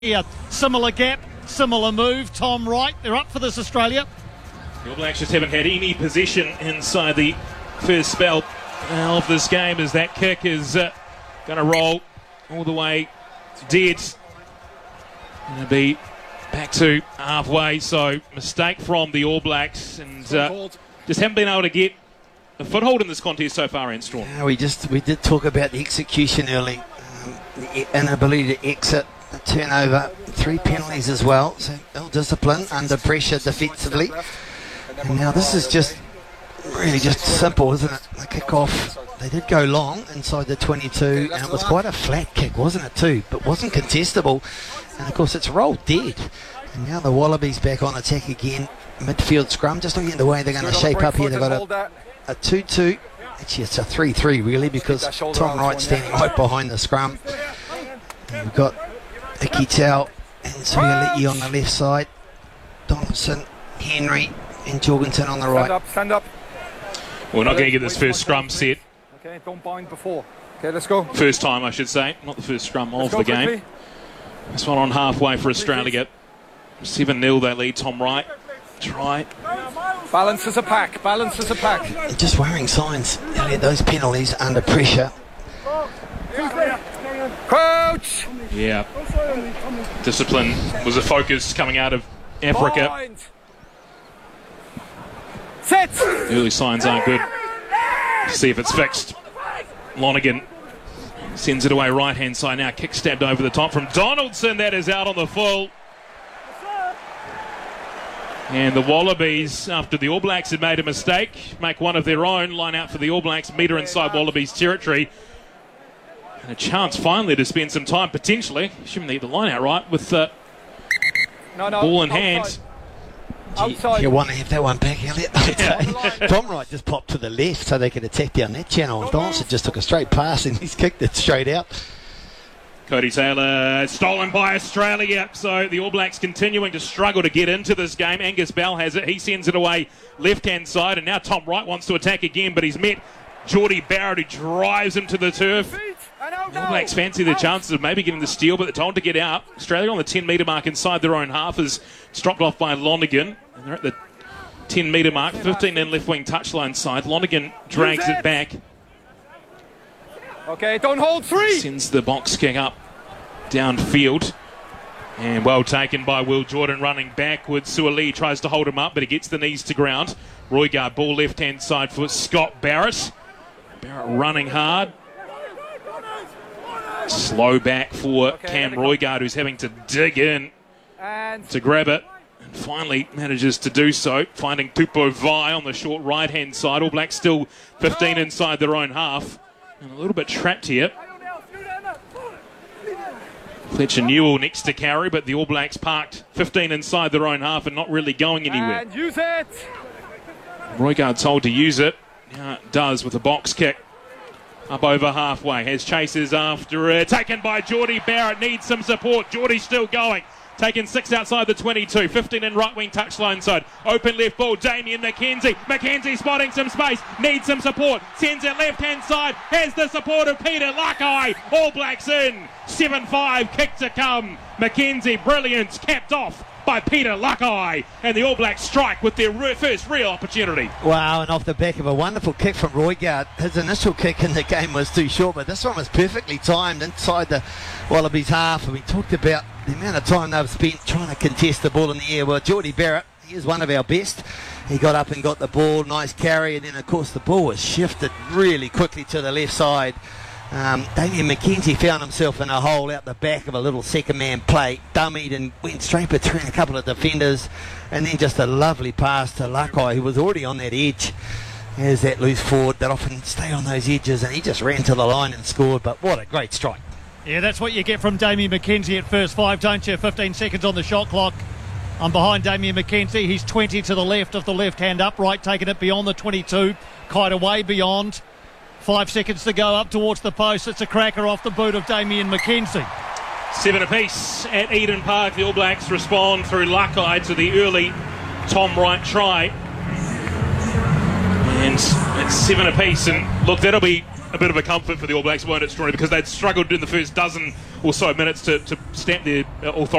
A similar gap, similar move. Tom Wright, they're up for this, Australia. The All Blacks just haven't had any possession inside the first spell of this game, as that kick is going to roll all the way dead. Going to be back to halfway, so mistake from the All Blacks, and just haven't been able to get a foothold in this contest so far, Storm. Yeah, we did talk about the execution early, the inability to exit. The turnover, 3 penalties as well, so ill discipline, under pressure defensively. And now this is just really just simple, isn't it? The kick-off, they did go long inside the 22, and it was quite a flat kick, wasn't it too? But wasn't contestable, and of course it's rolled dead. And now the Wallabies back on attack again, midfield scrum, just looking at the way they're going to shape up here. They've got a 2-2, actually it's a 3-3 really, because Tom Wright standing right behind the scrum. And we've got Iki Tau and Suialii on the left side, Donaldson, Henry and Jorgensen on the right. Stand up. We're not going to get this first scrum set. Okay, don't bind before. Okay, let's go. First time, I should say, not the first scrum of the game. This one on halfway for Australia. 7-0 they lead. Tom Wright. Try. Balance as a pack. Balance as a pack. Just worrying signs, Elliot, those penalties under pressure. Crouch! Yeah. Discipline was a focus coming out of Africa. Bind. Set! Early signs aren't good. See if it's fixed. Lonergan sends it away right-hand side now. Kick stabbed over the top from Donaldson. That is out on the full. And the Wallabies, after the All Blacks had made a mistake, make one of their own, line out for the All Blacks, metre inside Wallabies territory. And a chance finally to spend some time, potentially, assuming they get the line out right, with the ball in hand. You want to have that one back, Elliot? Tom Wright just popped to the left so they could attack down that channel, and Donaldson just took a straight pass and he's kicked it straight out. Cody Taylor stolen by Australia, so the All Blacks continuing to struggle to get into this game. Angus Bell has it, he sends it away left-hand side, and now Tom Wright wants to attack again, but he's met Jordie Barrett, who drives him to the turf. The All Blacks fancy their chances of maybe getting the steal, but they're told to get out. Australia on the 10-metre mark inside their own half is dropped off by Lonergan, and they're at the 10-metre mark, 15 in left-wing touchline side. Lonergan drags it back. Okay, don't hold 3. Sends the box kick up downfield. And well taken by Will Jordan running backwards. Suialii tries to hold him up, but he gets the knees to ground. Roigard, ball left-hand side for Scott Barrett. Barrett running hard. Slow back for Cam Roigard, who's having to dig in to grab it. And finally manages to do so, finding Tupou Vaa'i on the short right-hand side. All Blacks still 15 inside their own half. And a little bit trapped here. Fletcher Newell next to carry, but the All Blacks parked 15 inside their own half and not really going anywhere. And use it. Roigard told to use it. Now it does with a box kick. Up over halfway. Has chasers after it. Taken by Jordie Barrett. Needs some support. Jordie's still going. Taken 6 outside the 22. 15 in right wing touchline side. Open left ball. Damian McKenzie. McKenzie spotting some space. Needs some support. Sends it left hand side. Has the support of Peter Lakai. All Blacks in. 7-5. Kick to come. McKenzie. Brilliance. Capped off by Peter Lakai, and the All Blacks strike with their first real opportunity. Wow, and off the back of a wonderful kick from Roigard. His initial kick in the game was too short, but this one was perfectly timed inside the Wallabies half, and we talked about the amount of time they've spent trying to contest the ball in the air. Well, Jordie Barrett, he is one of our best. He got up and got the ball, nice carry, and then of course the ball was shifted really quickly to the left side. Damian McKenzie found himself in a hole out the back of a little second-man play, dummied and went straight between a couple of defenders, and then just a lovely pass to Lakai, who was already on that edge. There's that loose forward that often stay on those edges, and he just ran to the line and scored, but what a great strike. Yeah, that's what you get from Damian McKenzie at first 5, don't you? 15 seconds on the shot clock. I'm behind Damian McKenzie. He's 20 to the left of the left hand upright, taking it beyond the 22, quite away beyond. 5 seconds to go up towards the post. It's a cracker off the boot of Damian McKenzie. 7 apiece at Eden Park. The All Blacks respond through Lakai to the early Tom Wright try. And it's 7 apiece. And look, that'll be a bit of a comfort for the All Blacks, won't it, Strawny? Because they'd struggled in the first dozen or so minutes to stamp their authority